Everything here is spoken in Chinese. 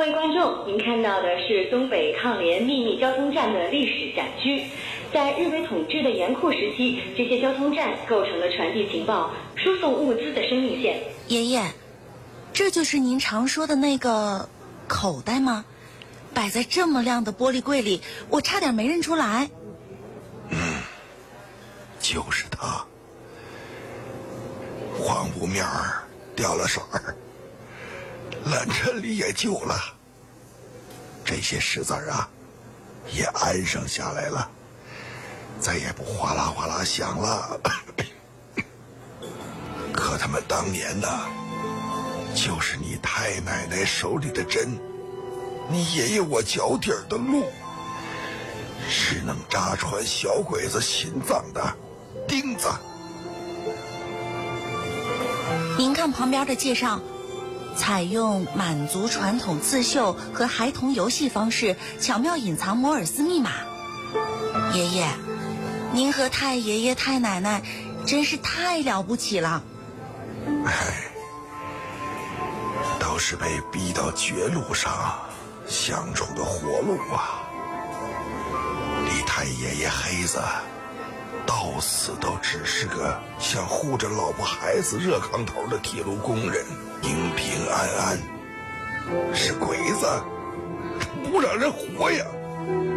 位观众，您看到的是东北抗联秘密交通站的历史展区。在日伪统治的严酷时期，这些交通站构成了传递情报、输送物资的生命线。 爷爷，这就是您常说的那个口袋吗？摆在这么亮的玻璃柜里，我差点没认出来。 就是它，黄布面儿掉了色儿，烂尘里也旧了，这些石子啊也安上下来了，再也不哗啦哗啦响了。可他们当年呢，就是你太奶奶手里的针，你爷爷我脚底儿的路，是能扎穿小鬼子心脏的钉子。 您看旁边的介绍，采用满族传统刺绣和孩童游戏方式，巧妙隐藏摩尔斯密码。爷爷，您和太爷爷太奶奶真是太了不起了。 都是被逼到绝路上相中的活路啊！李太爷爷黑子到死都只是个想护着老婆孩子热炕头的铁路工人，平平安安。是鬼子，不让人活呀！